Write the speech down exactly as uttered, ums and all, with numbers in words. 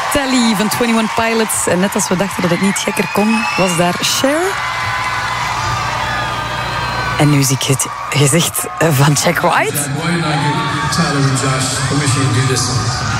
Telly van eenentwintig Pilots. En net als we dachten dat het niet gekker kon, was daar Cher. En nu zie ik het gezicht van Jack White.